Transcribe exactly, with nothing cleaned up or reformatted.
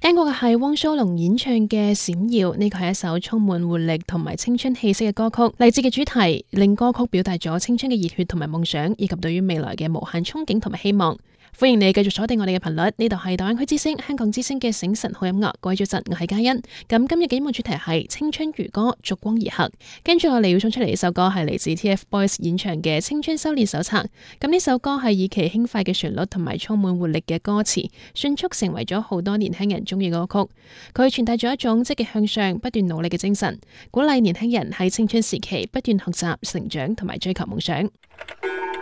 聽過嘅係汪蘇泷演唱嘅《閃耀》，呢個係一首充滿活力同埋青春氣息嘅歌曲。勵志嘅主題令歌曲表達咗青春嘅熱血同埋夢想，以及對於未來嘅無限憧憬同埋希望。歡迎你繼續鎖定我哋嘅頻率，呢度係大灣區之聲香港之聲嘅醒晨好音樂。各位早晨，我係嘉欣。咁今日嘅節目主題係青春如歌，燭光而行。跟住我哋要送出嚟呢首歌係嚟自 T F Boys 演唱嘅《青春修煉手冊》。咁呢首歌係以其輕快嘅旋律同埋充滿活力嘅歌詞，迅速成為咗好多年輕人中意嘅歌曲。佢傳遞咗一種積極向上、不斷努力嘅精神，鼓勵年輕人喺青春時期不斷學習、成長同埋追求夢想。